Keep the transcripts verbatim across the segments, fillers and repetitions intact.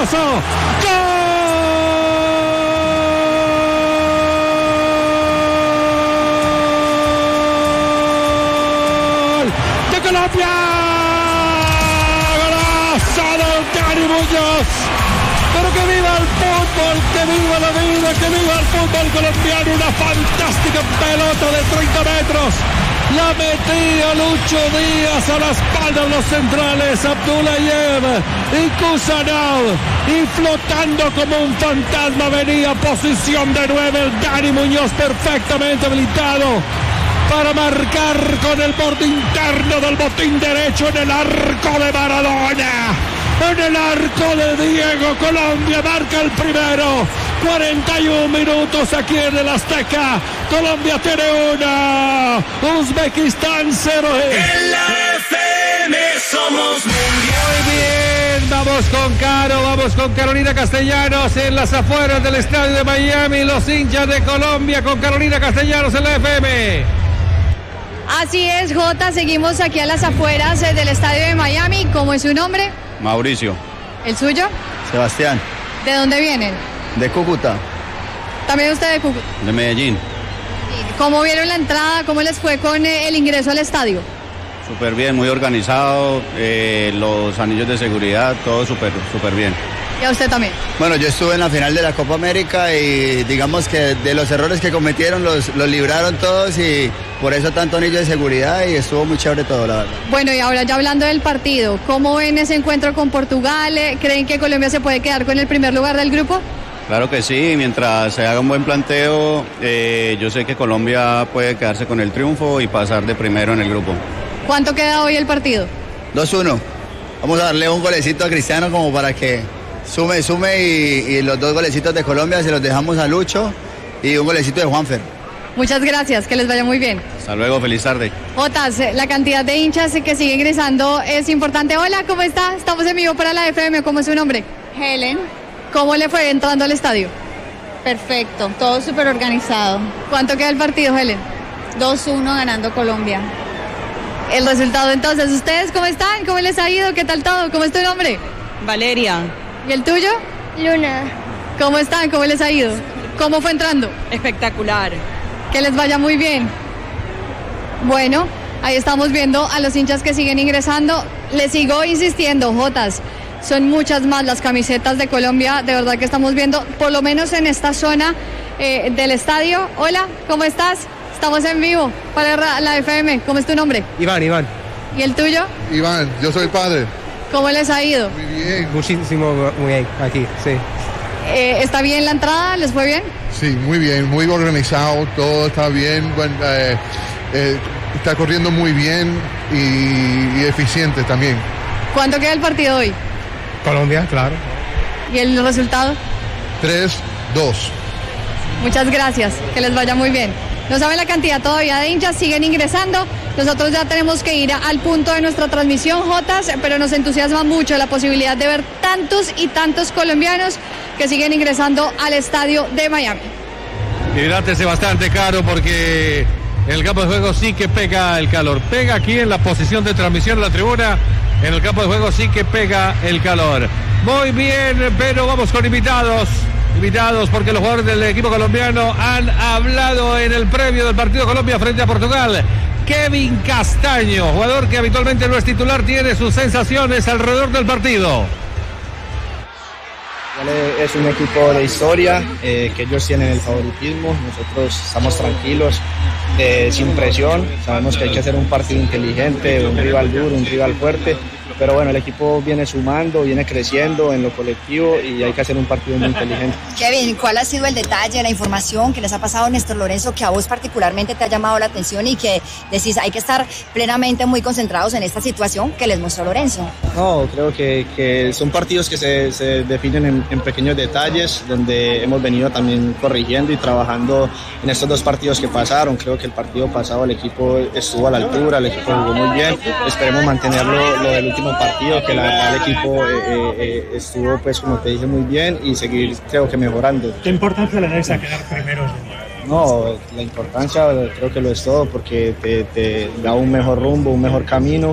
cabezazo. ¡Gol! ¡De Colombia! ¡Golazo del Dani Muñoz! Pero que viva el fútbol, que viva la vida, que viva el fútbol colombiano. Una fantástica pelota de treinta metros. La metía Lucho Díaz a la espalda de los centrales, Abdullayev y Kusanov. Y flotando como un fantasma venía posición de nueve el Dani Muñoz, perfectamente habilitado para marcar con el borde interno del botín derecho en el arco de Maradona. En el arco de Diego, Colombia marca el primero. cuarenta y un minutos aquí en el Azteca. Colombia tiene una. Uzbekistán cero. En la F M somos mundial. Muy bien, vamos con Caro, vamos con Carolina Castellanos en las afueras del estadio de Miami. Los hinchas de Colombia con Carolina Castellanos en la F M. Así es, Jota, seguimos aquí a las afueras del estadio de Miami. ¿Cómo es su nombre? Mauricio. ¿El suyo? Sebastián. ¿De dónde vienen? De Cúcuta. ¿También usted de Cúcuta? De Medellín. ¿Cómo vieron la entrada? ¿Cómo les fue con el ingreso al estadio? Súper bien, muy organizado, eh, los anillos de seguridad, todo súper súper bien. ¿Y a usted también? Bueno, yo estuve en la final de la Copa América y digamos que de los errores que cometieron los, los libraron todos y por eso tanto anillo de seguridad y estuvo muy chévere todo, la verdad. Bueno, y ahora ya hablando del partido, ¿cómo ven ese encuentro con Portugal? ¿Creen que Colombia se puede quedar con el primer lugar del grupo? Claro que sí, mientras se haga un buen planteo, eh, yo sé que Colombia puede quedarse con el triunfo y pasar de primero en el grupo. ¿Cuánto queda hoy el partido? dos uno. Vamos a darle un golecito a Cristiano como para que sume, sume y, y los dos golecitos de Colombia se los dejamos a Lucho y un golecito de Juanfer. Muchas gracias, que les vaya muy bien. Hasta luego, feliz tarde. Jotas, la cantidad de hinchas que sigue ingresando es importante. Hola, ¿cómo está? Estamos en vivo para la F M, ¿cómo es su nombre? Helen. ¿Cómo le fue entrando al estadio? Perfecto, todo súper organizado. ¿Cuánto queda el partido, Helen? dos uno ganando Colombia. El resultado entonces, ¿ustedes cómo están? ¿Cómo les ha ido? ¿Qué tal todo? ¿Cómo es tu nombre? Valeria. ¿Y el tuyo? Luna. ¿Cómo están? ¿Cómo les ha ido? ¿Cómo fue entrando? Espectacular. Que les vaya muy bien. Bueno, ahí estamos viendo a los hinchas que siguen ingresando. Les sigo insistiendo, Jotas, son muchas más las camisetas de Colombia, de verdad que estamos viendo, por lo menos en esta zona eh, del estadio. Hola, ¿cómo estás? Estamos en vivo para la F M. ¿Cómo es tu nombre? Iván, Iván. ¿Y el tuyo? Iván, yo soy el padre. ¿Cómo les ha ido? Muy bien. Muchísimo, muy bien, aquí, sí. Eh, ¿Está bien la entrada? ¿Les fue bien? Sí, muy bien, muy organizado, todo está bien, bueno, eh, eh, está corriendo muy bien y, y eficiente también. ¿Cuánto queda el partido hoy? Colombia, claro. ¿Y el resultado? tres dos. Muchas gracias, que les vaya muy bien. No saben la cantidad todavía de hinchas, siguen ingresando. Nosotros ya tenemos que ir al punto de nuestra transmisión, Jotas, pero nos entusiasma mucho la posibilidad de ver tantos y tantos colombianos que siguen ingresando al estadio de Miami. Hidrátense bastante, Caro, porque en el campo de juego sí que pega el calor. Pega aquí en la posición de transmisión de la tribuna. En el campo de juego sí que pega el calor. Muy bien, pero vamos con invitados. Invitados porque los jugadores del equipo colombiano han hablado en el previo del partido Colombia frente a Portugal. Kevin Castaño, jugador que habitualmente no es titular, tiene sus sensaciones alrededor del partido. Es un equipo de historia, eh, que ellos tienen el favoritismo, nosotros estamos tranquilos, eh, sin presión, sabemos que hay que hacer un partido inteligente, un rival duro, un rival fuerte, pero bueno, el equipo viene sumando, viene creciendo en lo colectivo y hay que hacer un partido muy inteligente. Kevin, ¿cuál ha sido el detalle, la información que les ha pasado a Néstor Lorenzo que a vos particularmente te ha llamado la atención y que decís hay que estar plenamente muy concentrados en esta situación que les mostró Lorenzo? No, creo que, que son partidos que se, se definen en, en pequeños detalles, donde hemos venido también corrigiendo y trabajando en estos dos partidos que pasaron. Creo que el partido pasado el equipo estuvo a la altura, el equipo jugó muy bien, esperemos mantenerlo lo del último partido, que la verdad el equipo eh, eh, estuvo, pues como te dije, muy bien y seguir, creo que mejorando. ¿Qué importancia le dais a quedar primeros? No, la importancia creo que lo es todo porque te, te da un mejor rumbo, un mejor camino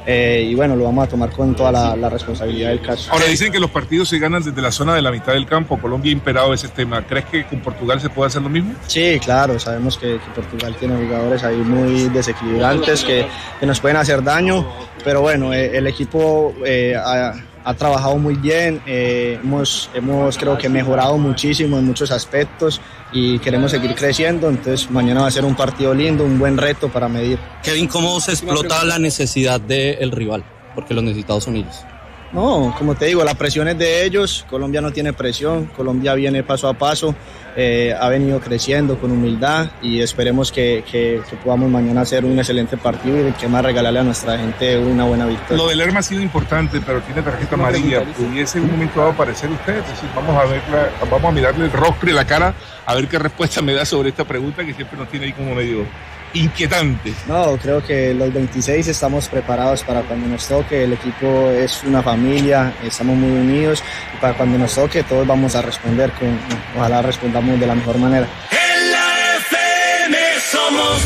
eh, y bueno, lo vamos a tomar con toda la, la responsabilidad del caso. Ahora dicen que los partidos se ganan desde la zona de la mitad del campo. Colombia ha imperado ese tema. ¿Crees que con Portugal se puede hacer lo mismo? Sí, claro, sabemos que, que Portugal tiene jugadores ahí muy desequilibrantes que, que nos pueden hacer daño, pero bueno, eh, el equipo eh, ha, ha trabajado muy bien, eh, hemos, hemos creo que mejorado muchísimo en muchos aspectos y queremos seguir creciendo, entonces mañana va a ser un partido lindo, un buen reto para medir. Kevin, ¿cómo se explota la necesidad del rival? Porque los necesitados son ellos. No, como te digo, la presión es de ellos, Colombia no tiene presión, Colombia viene paso a paso, eh, ha venido creciendo con humildad y esperemos que, que, que podamos mañana hacer un excelente partido y que más regalarle a nuestra gente una buena victoria. Lo del Lerma ha sido importante, pero tiene tarjeta amarilla. ¿Pudiese en un momento dado aparecer usted? Es decir, vamos a verla, vamos a mirarle el rostro y la cara a ver qué respuesta me da sobre esta pregunta que siempre nos tiene ahí como medio inquietante. No, creo que los veintiséis estamos preparados para cuando nos toque, el equipo es una familia, estamos muy unidos y para cuando nos toque todos vamos a responder, con, ojalá respondamos de la mejor manera. En la F M somos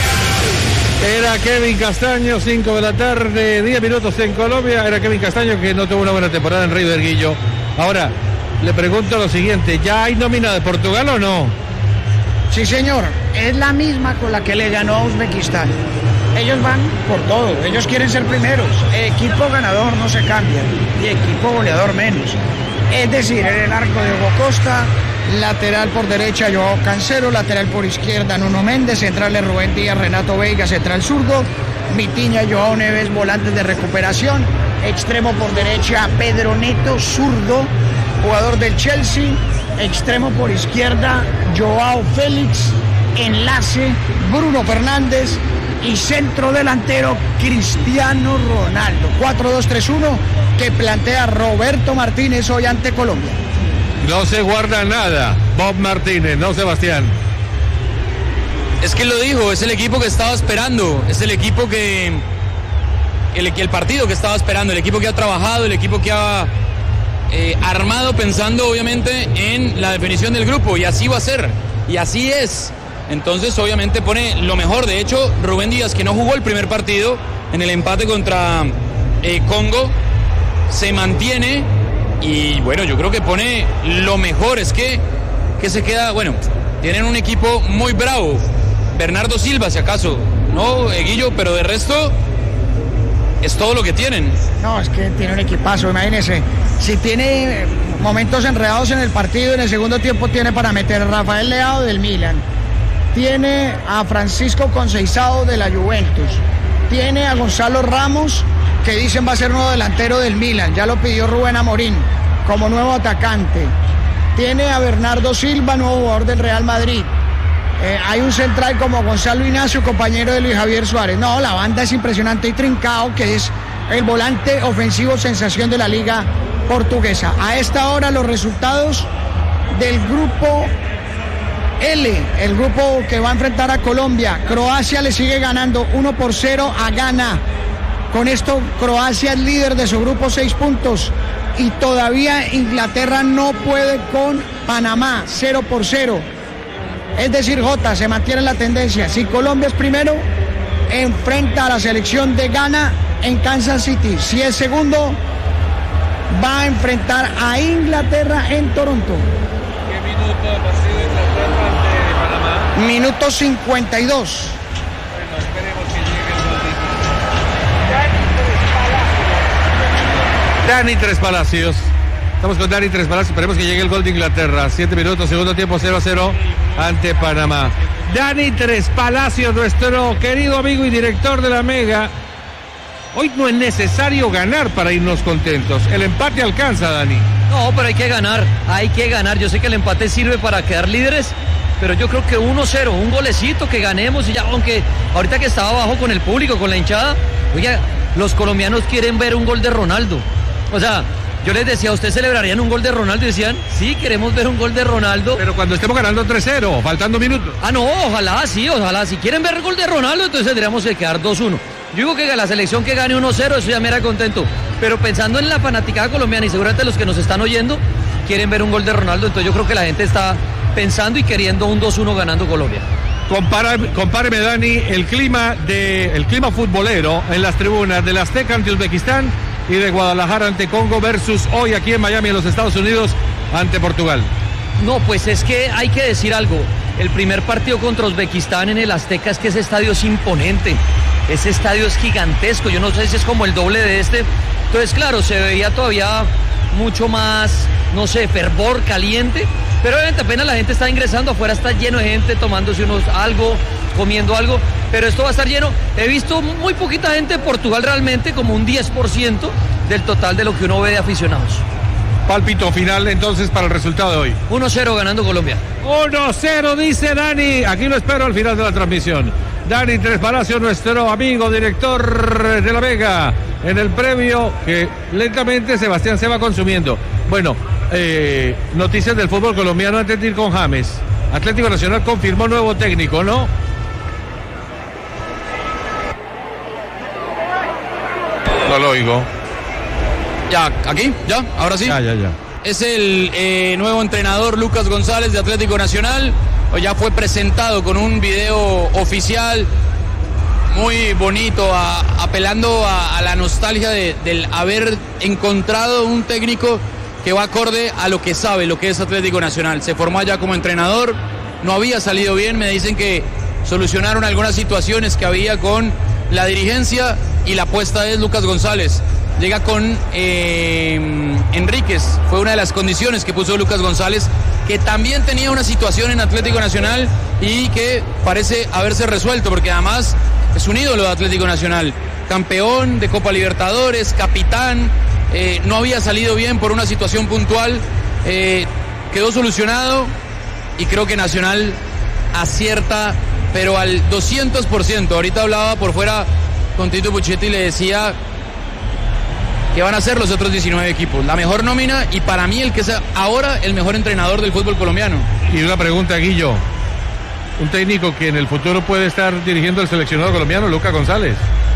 mundial. Era Kevin Castaño, cinco de la tarde, diez minutos en Colombia. Era Kevin Castaño que no tuvo una buena temporada en River, Guillo. Ahora, le pregunto lo siguiente, ¿ya hay nómina de Portugal o no? Sí, señor, es la misma con la que le ganó a Uzbekistán. Ellos van por todo, ellos quieren ser primeros. Equipo ganador no se cambia y equipo goleador menos. Es decir, en el arco de Hugo Costa, lateral por derecha Joao Cancelo, lateral por izquierda Nuno Méndez, centrales Rubén Díaz, Renato Veiga, central zurdo, Vitinha, Joao Neves, volantes de recuperación, extremo por derecha Pedro Neto, zurdo, jugador del Chelsea, extremo por izquierda Joao Félix, enlace Bruno Fernández y centro delantero Cristiano Ronaldo. cuatro dos tres uno que plantea Roberto Martínez hoy ante Colombia. No se guarda nada Bob Martínez, ¿no, Sebastián? Es que lo dijo, es el equipo que estaba esperando, es el equipo que el, el partido que estaba esperando, el equipo que ha trabajado, el equipo que ha Eh, armado pensando obviamente en la definición del grupo, y así va a ser, y así es. Entonces obviamente pone lo mejor. De hecho, Rubén Díaz, que no jugó el primer partido en el empate contra eh, Congo, se mantiene y bueno, yo creo que pone lo mejor. Es que, que se queda, bueno, tienen un equipo muy bravo. Bernardo Silva, si acaso, ¿no, eh, Guillo? Pero de resto es todo lo que tienen. No, es que tiene un equipazo, imagínese. Si tiene momentos enredados en el partido, en el segundo tiempo tiene para meter a Rafael Leao del Milan, tiene a Francisco Conceição de la Juventus, tiene a Gonzalo Ramos, que dicen va a ser nuevo delantero del Milan, ya lo pidió Rubén Amorín como nuevo atacante, tiene a Bernardo Silva, nuevo jugador del Real Madrid. Eh, hay un central como Gonzalo Ignacio, compañero de Luis Javier Suárez. No, la banda es impresionante. Y Trincao, que es el volante ofensivo sensación de la liga portuguesa. A esta hora los resultados del grupo L, el grupo que va a enfrentar a Colombia. Croacia le sigue ganando uno por cero a Ghana. Con esto Croacia es líder de su grupo, seis puntos. Y todavía Inglaterra no puede con Panamá, cero por cero. Es decir, Jota, se mantiene la tendencia. Si Colombia es primero, enfrenta a la selección de Ghana en Kansas City. Si es segundo, va a enfrentar a Inglaterra en Toronto. ¿Qué minuto de partido de Inglaterra ante Panamá? Minuto cincuenta y dos. Bueno, esperemos que llegue el gol de Dani Tres Palacios. Estamos con Dani Tres Palacios. Esperemos que llegue el gol de Inglaterra. Siete minutos, segundo tiempo, cero a cero ante Panamá. Dani Tres Palacios, nuestro querido amigo y director de la Mega. Hoy no es necesario ganar para irnos contentos. El empate alcanza, Dani. No, pero hay que ganar, hay que ganar. Yo sé que el empate sirve para quedar líderes, pero yo creo que uno cero, un golecito que ganemos y ya, aunque ahorita que estaba abajo con el público, con la hinchada, oiga, los colombianos quieren ver un gol de Ronaldo. O sea, yo les decía, ¿ustedes celebrarían un gol de Ronaldo? Y decían, sí, queremos ver un gol de Ronaldo. Pero cuando estemos ganando tres cero, faltando minutos. Ah, no, ojalá, sí, ojalá. Si quieren ver el gol de Ronaldo, entonces tendríamos que quedar dos uno. Yo digo que la selección que gane uno cero, eso ya me hará contento. Pero pensando en la fanaticada colombiana, y seguramente los que nos están oyendo quieren ver un gol de Ronaldo, entonces yo creo que la gente está pensando y queriendo un dos uno ganando Colombia. Compárame, compáreme, Dani, el clima de el clima futbolero en las tribunas del Azteca ante Uzbekistán y de Guadalajara ante Congo versus hoy aquí en Miami, en los Estados Unidos, ante Portugal. No, pues es que hay que decir algo. El primer partido contra Uzbekistán en el Azteca es que ese estadio es imponente. Ese estadio es gigantesco. Yo no sé si es como el doble de este. Entonces, claro, se veía todavía mucho más, no sé, fervor, caliente. Pero obviamente apenas la gente está ingresando, afuera está lleno de gente tomándose unos algo, comiendo algo, pero esto va a estar lleno. He visto muy poquita gente de Portugal realmente, como un diez por ciento del total de lo que uno ve de aficionados. Pálpito final entonces para el resultado de hoy. uno cero ganando Colombia. uno cero dice Dani, aquí lo espero al final de la transmisión. Dani Tres Palacios, nuestro amigo director de La Vega, en el previo que lentamente Sebastián se va consumiendo. Bueno, eh, noticias del fútbol colombiano antes de ir con James. Atlético Nacional confirmó nuevo técnico, ¿no? No lo oigo. Ya, aquí, ya, ahora sí. Ya, ya, ya. Es el eh, nuevo entrenador Lucas González de Atlético Nacional. Hoy ya fue presentado con un video oficial muy bonito, a, apelando a, a la nostalgia de, del haber encontrado un técnico que va acorde a lo que sabe, lo que es Atlético Nacional. Se formó allá como entrenador, no había salido bien, me dicen que solucionaron algunas situaciones que había con la dirigencia y la apuesta es Lucas González. Llega con eh, Enríquez, fue una de las condiciones que puso Lucas González, que también tenía una situación en Atlético Nacional y que parece haberse resuelto, porque además es un ídolo de Atlético Nacional, campeón de Copa Libertadores, capitán, eh, no había salido bien por una situación puntual, eh, quedó solucionado y creo que Nacional acierta, pero al doscientos por ciento. Ahorita hablaba por fuera con Tito Puchetti y le decía que van a ser los otros diecinueve equipos, la mejor nómina y para mí el que es ahora el mejor entrenador del fútbol colombiano. Y una pregunta, Guillo, un técnico que en el futuro puede estar dirigiendo el seleccionado colombiano, Lucas González.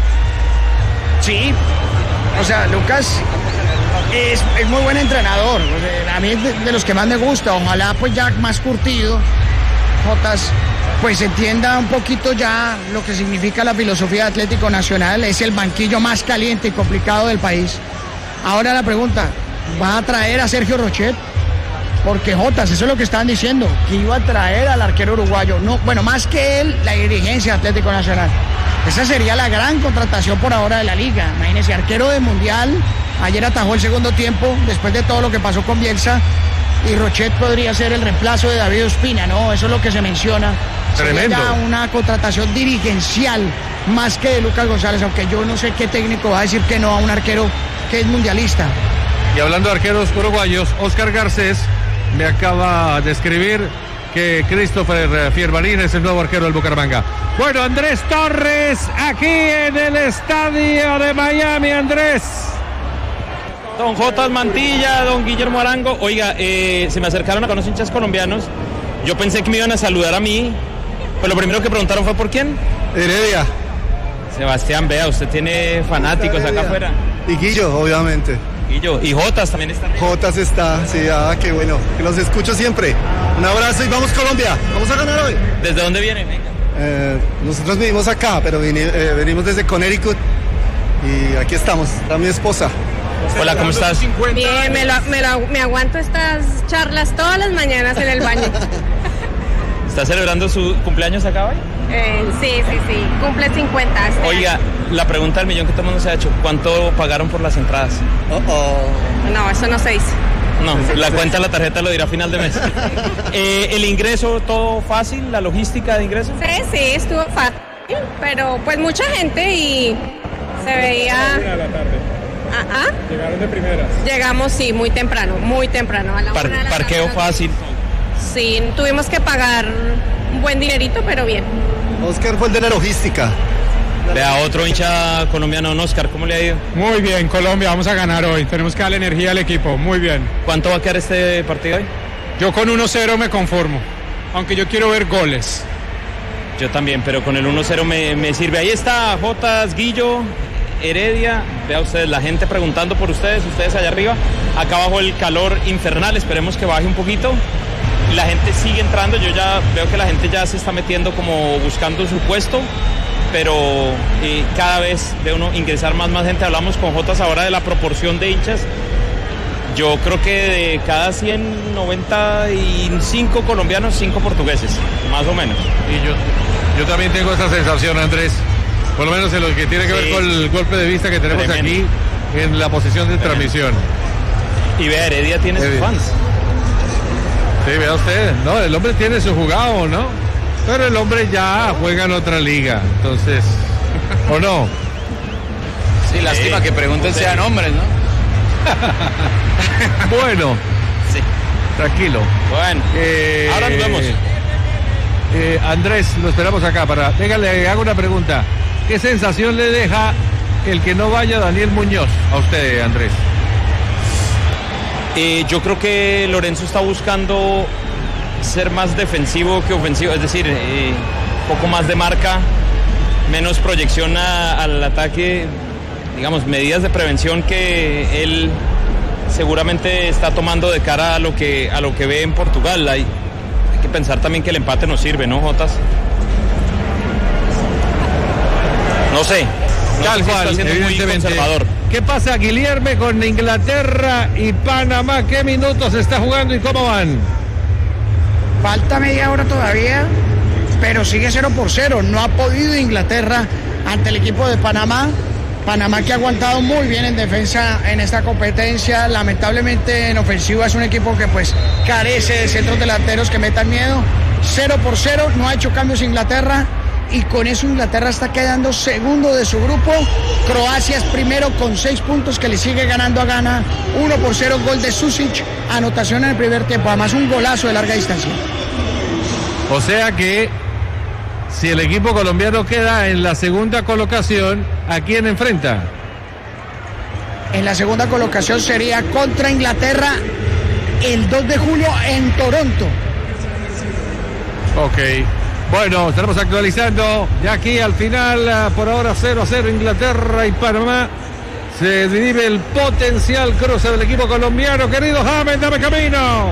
Sí, o sea, Lucas es, es muy buen entrenador, o sea, a mí es de, de los que más me gusta, ojalá pues ya más curtido, Jotas, pues entienda un poquito ya lo que significa la filosofía de Atlético Nacional, es el banquillo más caliente y complicado del país. Ahora la pregunta, ¿va a traer a Sergio Rochet? Porque Jotas, eso es lo que estaban diciendo, que iba a traer al arquero uruguayo, no, bueno, más que él, la dirigencia de Atlético Nacional. Esa sería la gran contratación por ahora de la liga. Imagínense, arquero de Mundial, ayer atajó el segundo tiempo, después de todo lo que pasó con Bielsa, y Rochet podría ser el reemplazo de David Ospina, ¿no? Eso es lo que se menciona. Tremendo. Sería una contratación dirigencial más que de Lucas González, aunque yo no sé qué técnico va a decir que no a un arquero que es mundialista. Y hablando de arqueros uruguayos, Oscar Garcés me acaba de escribir que Christopher Fiermarín es el nuevo arquero del Bucaramanga. Bueno, Andrés Torres, aquí en el estadio de Miami. Andrés. Don Jotas Mantilla, don Guillermo Arango. Oiga, eh, se me acercaron acá unos hinchas colombianos. Yo pensé que me iban a saludar a mí, pero lo primero que preguntaron fue ¿por quién? Heredia. Sebastián, vea, usted tiene fanáticos acá afuera. Y Guillo, obviamente. Guillo, y Jotas también está. Jotas está, sí, ah, qué bueno, que los escucho siempre. Un abrazo y vamos Colombia, vamos a ganar hoy. ¿Desde dónde vienen? Venga. Eh, nosotros vivimos acá, pero vini, eh, venimos desde Connecticut y aquí estamos, está mi esposa. Hola, ¿cómo estás? Bien, me, lo, me, lo, me aguanto estas charlas todas las mañanas en el baño. ¿Está celebrando su cumpleaños acá hoy? Eh, sí, sí, sí, cumple cincuenta. Este Oiga, año. la pregunta del millón que todo el mundo se ha hecho, ¿cuánto pagaron por las entradas? Oh, oh. No, eso no se dice. No, la cuenta de la tarjeta lo dirá a final de mes. eh, ¿El ingreso todo fácil? ¿La logística de ingreso? Sí, sí, estuvo fácil, pero pues mucha gente y se veía... A la tarde. Ah, ah. Llegaron de primeras. Llegamos, sí, muy temprano, muy temprano. A la Par- una de la parqueo tarde. fácil. Sí, tuvimos que pagar un buen dinerito, pero bien. Oscar fue el de la logística. Vea, otro hincha colombiano, don Oscar, ¿cómo le ha ido? Muy bien, Colombia, vamos a ganar hoy. Tenemos que darle energía al equipo, muy bien. ¿Cuánto va a quedar este partido hoy? Yo con uno cero me conformo, aunque yo quiero ver goles. Yo también, pero con el uno cero me, me sirve. Ahí está Jotas, Guillo, Heredia. Vea ustedes, la gente preguntando por ustedes, ustedes allá arriba. Acá abajo el calor infernal, esperemos que baje un poquito. la gente sigue entrando, yo ya veo que la gente ya se está metiendo como buscando su puesto, pero eh, cada vez ve uno ingresar más, más gente. Hablamos con Jotas ahora de la proporción de hinchas. Yo creo que de cada ciento noventa y cinco colombianos, cinco portugueses, más o menos. Y yo, yo también tengo esa sensación, Andrés, por lo menos en lo que tiene que sí. ver con el golpe de vista que tenemos Tremendo. aquí en la posición de Tremendo. transmisión. Y vea, Heredia tiene Heredia. sus fans. Sí, vea usted, no, el hombre tiene su jugado, ¿no? Pero el hombre ya juega en otra liga, entonces, ¿o no? Sí, lástima sí, que pregunten sí. sean hombres, ¿no? Bueno, sí. tranquilo. Bueno, eh, ahora nos vemos. Eh, Andrés, lo esperamos acá para. Venga, le hago una pregunta. ¿Qué sensación le deja el que no vaya Daniel Muñoz a usted, Andrés? Eh, yo creo que Lorenzo está buscando ser más defensivo que ofensivo, es decir, eh, un poco más de marca, menos proyección a, al ataque, digamos, medidas de prevención que él seguramente está tomando de cara a lo que, a lo que ve en Portugal. Hay, hay que pensar también que el empate nos sirve, ¿no, Jotas? No sé. No Tal sé si cual, está siendo muy conservador. ¿Qué pasa, Guilherme, con Inglaterra y Panamá? ¿Qué minutos está jugando y cómo van? Falta media hora todavía, pero sigue cero por cero. No ha podido Inglaterra ante el equipo de Panamá. Panamá que ha aguantado muy bien en defensa en esta competencia. Lamentablemente en ofensiva es un equipo que pues carece de centros delanteros que metan miedo. cero por cero, no ha hecho cambios Inglaterra. Y con eso Inglaterra está quedando segundo de su grupo. Croacia es primero con seis puntos, que le sigue ganando a Ghana. uno por cero, gol de Susic, anotación en el primer tiempo. Además un golazo de larga distancia. O sea que si el equipo colombiano queda en la segunda colocación, ¿a quién enfrenta? En la segunda colocación sería contra Inglaterra el dos de julio en Toronto. Ok. Bueno, estaremos actualizando ya aquí al final, por ahora cero a cero Inglaterra y Panamá. Se divide el potencial cruce del equipo colombiano. Querido James, dame camino.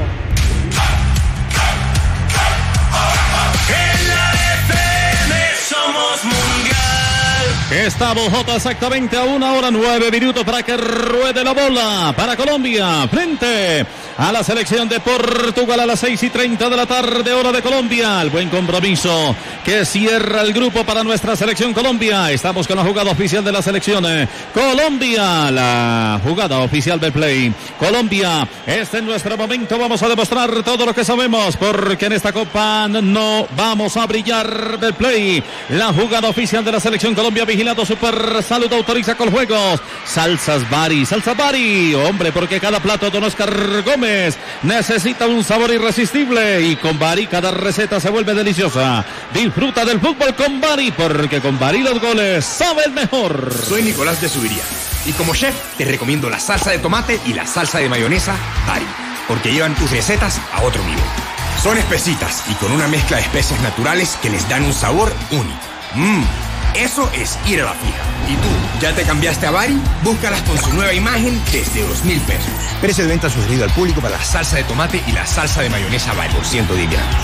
En la F M somos mundial. Estamos, Jota, exactamente a una hora nueve minutos para que ruede la bola para Colombia frente a la selección de Portugal a las seis y treinta de la tarde, hora de Colombia. El buen compromiso que cierra el grupo para nuestra selección Colombia. Estamos con la jugada oficial de la selección Colombia, la jugada oficial del play. Colombia, este es nuestro momento. Vamos a demostrar todo lo que sabemos, porque en esta Copa no vamos a brillar del play. La jugada oficial de la selección Colombia, vigilado Super Salud, autoriza con juegos. Salsas Bari, Salsa Bari, hombre, porque cada plato de Don Oscar Gómez necesita un sabor irresistible, y con Bari cada receta se vuelve deliciosa. Disfruta del fútbol con Bari, porque con Bari los goles saben mejor. Soy Nicolás de Subiría, y como chef te recomiendo la salsa de tomate y la salsa de mayonesa Bari, porque llevan tus recetas a otro nivel. Son espesitas y con una mezcla de especias naturales que les dan un sabor único. Mmm, eso es ir a la fija. ¿Y tú, ya te cambiaste a Bari? Búscalas con su nueva imagen desde dos mil pesos. Precio de venta sugerido al público para la salsa de tomate y la salsa de mayonesa Bari por ciento diez gramos.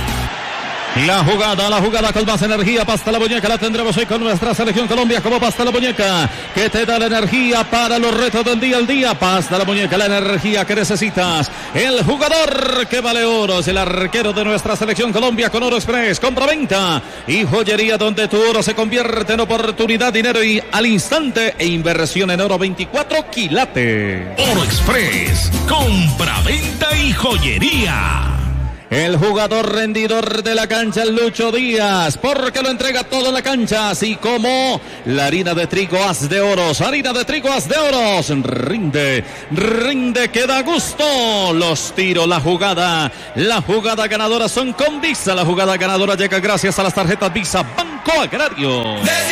La jugada, la jugada con más energía, pasta la muñeca, la tendremos hoy con nuestra selección Colombia como pasta la muñeca, que te da la energía para los retos del día al día. Pasta la muñeca, la energía que necesitas. El jugador que vale oro es el arquero de nuestra selección Colombia con Oro Express. Compra-venta y joyería, donde tu oro se convierte en oportunidad, dinero y al instante, e inversión en oro veinticuatro quilates. Oro Express, compra-venta y joyería. El jugador rendidor de la cancha, el Lucho Díaz, porque lo entrega todo en la cancha, así como la harina de trigo Haz de Oros, harina de trigo Haz de Oros, rinde, rinde, que da gusto. Los tiros, la jugada, la jugada ganadora son con Visa, la jugada ganadora llega gracias a las tarjetas Visa Banco Agrario.